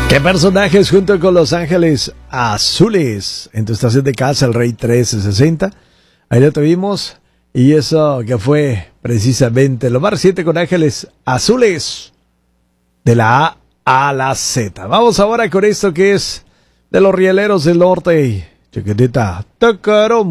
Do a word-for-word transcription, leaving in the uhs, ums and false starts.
¿Qué personajes junto con Los Ángeles Azules? En tu estación de casa, el Rey trece sesenta. Ahí lo tuvimos. Y eso que fue precisamente Lomar siete con Ángeles Azules. De la A a la Z. Vamos ahora con esto que es de los Rieleros del Norte. Chiquitita. Tacarom.